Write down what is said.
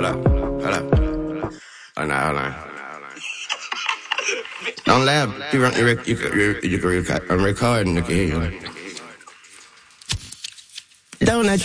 Hold up. Hold on. Don't laugh. I'm recording. Okay, here you go. Don't let